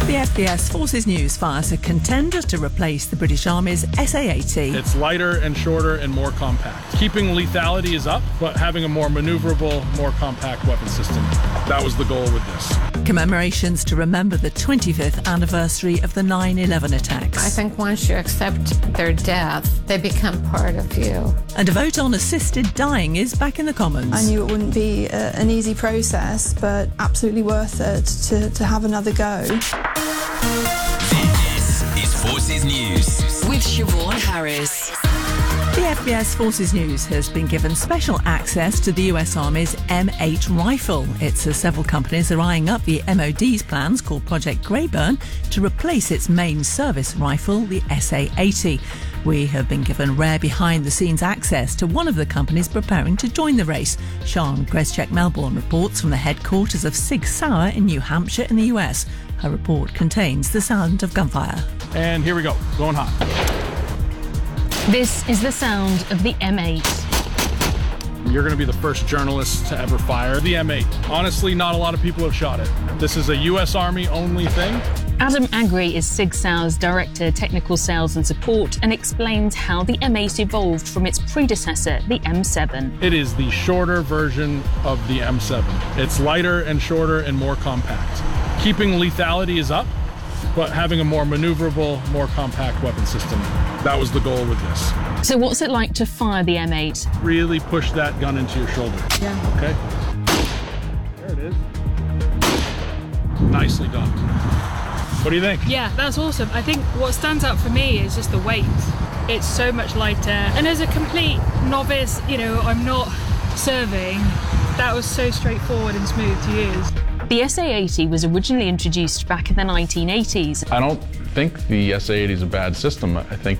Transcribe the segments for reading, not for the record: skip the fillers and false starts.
The FBS Forces News fires a contender to replace the British Army's SA-80. It's lighter and shorter and more compact. Keeping lethality is up, but having a more maneuverable, more compact weapon system. That was the goal with this. Commemorations to remember the 25th anniversary of the 9/11 attacks. I think once you accept their death, they become part of you. And a vote on assisted dying is back in the Commons. I knew it wouldn't be an easy process, but absolutely worth it to have another go. This is Forces News with Siobhan Harris. The FBS Forces News has been given special access to the US Army's M8 rifle. It's as several companies are eyeing up the MOD's plans, called Project Greyburn, to replace its main service rifle, the SA-80. We have been given rare behind-the-scenes access to one of the companies preparing to join the race. Sian Greschek-Melbourne reports from the headquarters of Sig Sauer in New Hampshire in the US. Her report contains the sound of gunfire. And here we go, going hot. This is the sound of the M8. You're going to be the first journalist to ever fire the M8. Honestly, not a lot of people have shot it. This is a US Army only thing. Adam Agri is Sig Sauer's Director, Technical Sales and Support, and explains how the M8 evolved from its predecessor, the M7. It is the shorter version of the M7. It's lighter and shorter and more compact. Keeping lethality is up, but having a more maneuverable, more compact weapon system. That was the goal with this. So what's it like to fire the M8? Really push that gun into your shoulder. Yeah. Okay? There it is. Nicely done. What do you think? Yeah, that's awesome. I think what stands out for me is just the weight. It's so much lighter. And as a complete novice, I'm not serving, that was so straightforward and smooth to use. The SA-80 was originally introduced back in the 1980s. I don't think the SA-80 is a bad system. I think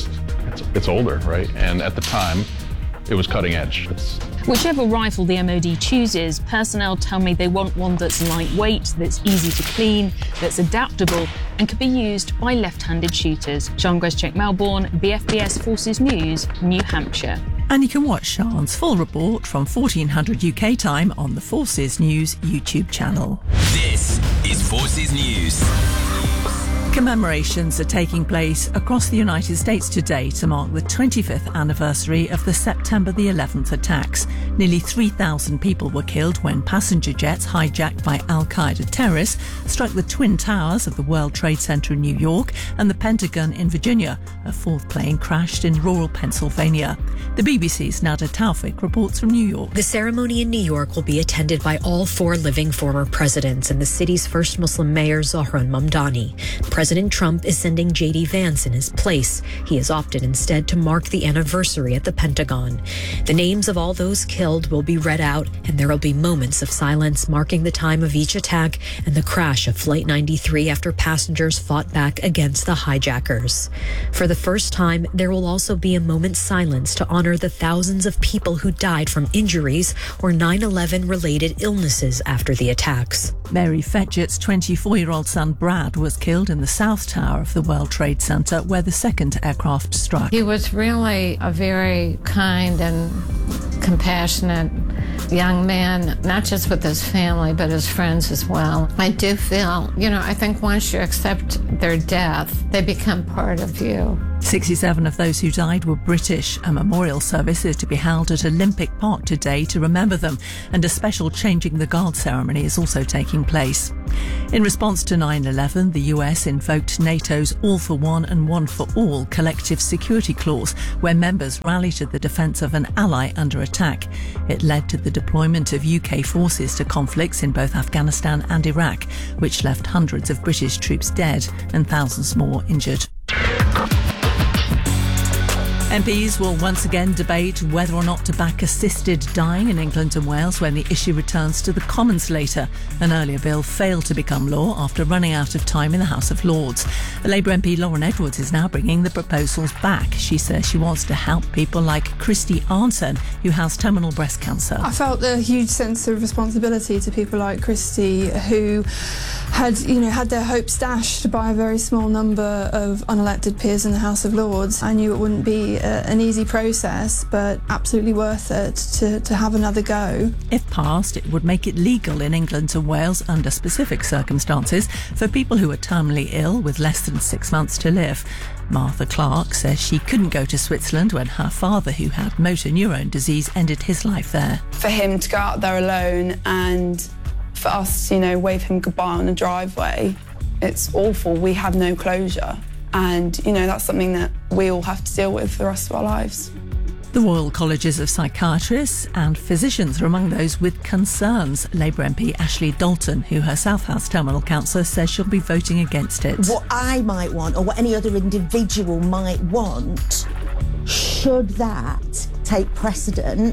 it's older, right? And at the time, it was cutting edge. Whichever rifle the MOD chooses, personnel tell me they want one that's lightweight, that's easy to clean, that's adaptable, and can be used by left-handed shooters. Sian Greschek-Melbourne, BFBS Forces News, New Hampshire. And you can watch Sian's full report from 1400 UK time on the Forces News YouTube channel. This is Forces News. Commemorations are taking place across the United States today to mark the 25th anniversary of the September the 11th attacks. Nearly 3,000 people were killed when passenger jets hijacked by al-Qaeda terrorists struck the Twin Towers of the World Trade Center in New York and the Pentagon in Virginia. A fourth plane crashed in rural Pennsylvania. The BBC's Nada Taufik reports from New York. The ceremony in New York will be attended by all 4 living former presidents and the city's first Muslim mayor, Zohran Mamdani. President Trump is sending J.D. Vance in his place. He has opted instead to mark the anniversary at the Pentagon. The names of all those killed will be read out, and there will be moments of silence marking the time of each attack and the crash of Flight 93 after passengers fought back against the hijackers. For the first time, there will also be a moment's silence to honor the thousands of people who died from injuries or 9/11 related illnesses after the attacks. Mary Fetchett's 24-year-old son Brad was killed in the South Tower of the World Trade Center where the second aircraft struck. He was really a very kind and compassionate young man, not just with his family, but his friends as well. I do feel, I think once you accept their death, they become part of you. 67 of those who died were British. A memorial service is to be held at Olympic Park today to remember them, and a special Changing the Guard ceremony is also taking place. In response to 9/11, the US invoked NATO's All for One and One for All collective security clause, where members rally to the defence of an ally under attack. It led to the deployment of UK forces to conflicts in both Afghanistan and Iraq, which left hundreds of British troops dead and thousands more injured. MPs will once again debate whether or not to back assisted dying in England and Wales when the issue returns to the Commons later. An earlier bill failed to become law after running out of time in the House of Lords. The Labour MP Lauren Edwards is now bringing the proposals back. She says she wants to help people like Christy Arnson, who has terminal breast cancer. I felt a huge sense of responsibility to people like Christy, who had their hopes dashed by a very small number of unelected peers in the House of Lords. I knew it wouldn't be an easy process, but absolutely worth it to have another go. If passed, it would make it legal in England and Wales under specific circumstances for people who are terminally ill with less than 6 months to live. Martha Clark says she couldn't go to Switzerland when her father, who had motor neurone disease, ended his life there. For him to go out there alone and for us, wave him goodbye on the driveway, it's awful. We have no closure. And, that's something that we all have to deal with for the rest of our lives. The Royal Colleges of Psychiatrists and Physicians are among those with concerns. Labour MP Ashley Dalton, who herself has terminal cancer, says she'll be voting against it. What I might want, or what any other individual might want, should that take precedent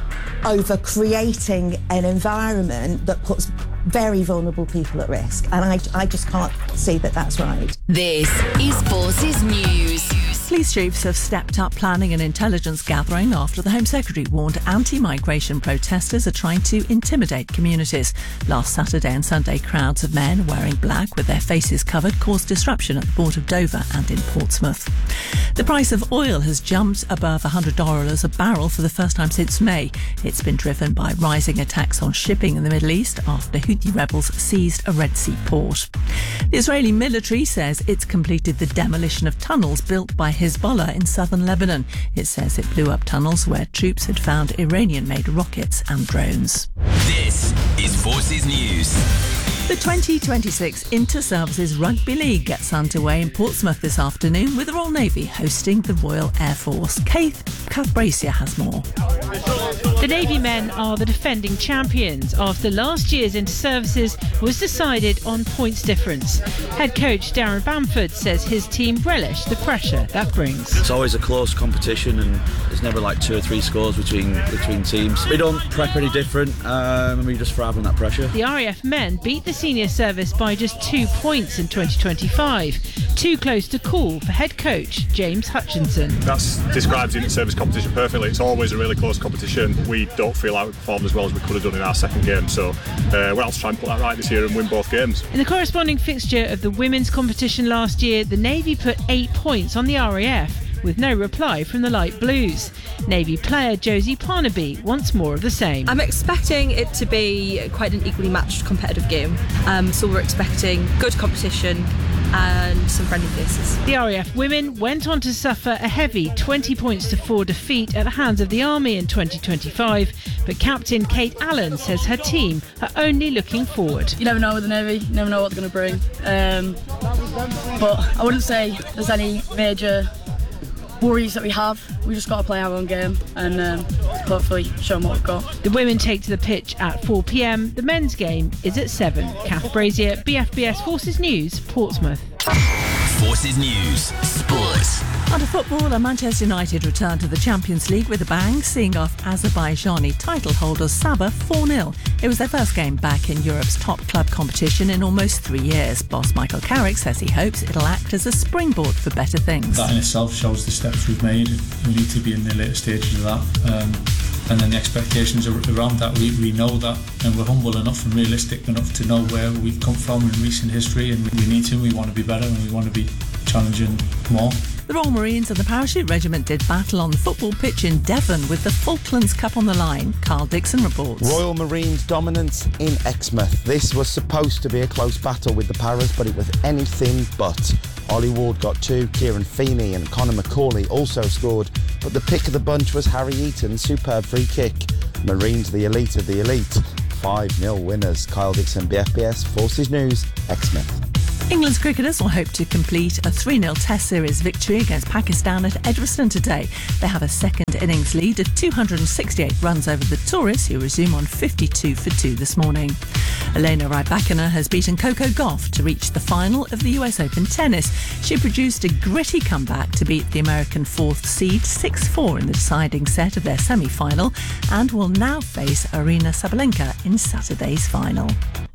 over creating an environment that puts very vulnerable people at risk? And I just can't see that that's right. This is Forces News. Police chiefs have stepped up planning and intelligence gathering after the Home Secretary warned anti-migration protesters are trying to intimidate communities. Last Saturday and Sunday, crowds of men wearing black with their faces covered caused disruption at the Port of Dover and in Portsmouth. The price of oil has jumped above $100 a barrel for the first time since May. It's been driven by rising attacks on shipping in the Middle East after Houthi rebels seized a Red Sea port. The Israeli military says it's completed the demolition of tunnels built by Hezbollah in southern Lebanon. It says it blew up tunnels where troops had found Iranian-made rockets and drones. This is Forces News. The 2026 Inter-Services Rugby League gets underway in Portsmouth this afternoon with the Royal Navy hosting the Royal Air Force. Kath Brazier has more. The Navy men are the defending champions after last year's Inter-Services was decided on points difference. Head coach Darren Bamford says his team relish the pressure that brings. It's always a close competition and there's never like 2 or 3 scores between teams. We don't prep any different and we just thrive on that pressure. The RAF men beat the senior service by just 2 points in 2025. Too close to call for head coach James Hutchinson. That describes the inter-service competition perfectly. It's always a really close competition. We don't feel like we performed as well as we could have done in our second game, so we're out to try and put that right this year and win both games. In the corresponding fixture of the women's competition last year, the Navy put 8 points on the RAF with no reply from the Light Blues. Navy player Josie Parnaby wants more of the same. I'm expecting it to be quite an equally matched competitive game, so we're expecting good competition and some friendly faces. The RAF women went on to suffer a heavy 20 points to 4 defeat at the hands of the Army in 2025, but Captain Kate Allen says her team are only looking forward. You never know with the Navy, you never know what they're going to bring, but I wouldn't say there's any major worries that we have. We just got to play our own game and hopefully show them what we've got. The women take to the pitch at 4 p.m. The men's game is at 7. Kath Brazier, BFBS Forces News, Portsmouth. Forces News, Sports. Under football, Manchester United returned to the Champions League with a bang, seeing off Azerbaijani title holders Sabah 4-0. It was their first game back in Europe's top club competition in almost 3 years. Boss Michael Carrick says he hopes it'll act as a springboard for better things. That in itself shows the steps we've made. We need to be in the later stages of that. And then the expectations around that, we know that, and we're humble enough and realistic enough to know where we've come from in recent history, and we want to be better and we want to be challenging more. The Royal Marines and the Parachute Regiment did battle on the football pitch in Devon with the Falklands Cup on the line. Carl Dixon reports. Royal Marines dominance in Exmouth. This was supposed to be a close battle with the Paras, but it was anything but. Ollie Ward got 2, Kieran Feeney and Conor McCauley also scored, but the pick of the bunch was Harry Eaton's superb free kick. Marines the elite of the elite. 5-0 winners. Kyle Dixon, BFBS, Forces News, Exmouth. England's cricketers will hope to complete a 3-0 Test Series victory against Pakistan at Edgbaston today. They have a second innings lead of 268 runs over the Tourists, who resume on 52 for 2 this morning. Elena Rybakina has beaten Coco Gauff to reach the final of the US Open tennis. She produced a gritty comeback to beat the American 4th seed 6-4 in the deciding set of their semi-final and will now face Aryna Sabalenka in Saturday's final.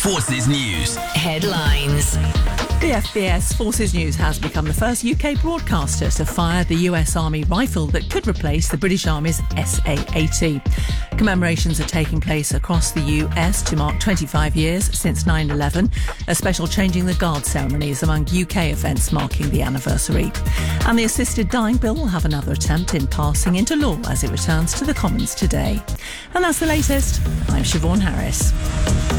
Forces News. Headlines. The FBS Forces News has become the first UK broadcaster to fire the US Army rifle that could replace the British Army's SA-80. Commemorations are taking place across the US to mark 25 years since 9/11. A special Changing the Guard ceremony is among UK events marking the anniversary. And the assisted dying bill will have another attempt in passing into law as it returns to the Commons today. And that's the latest. I'm Siobhan Harris.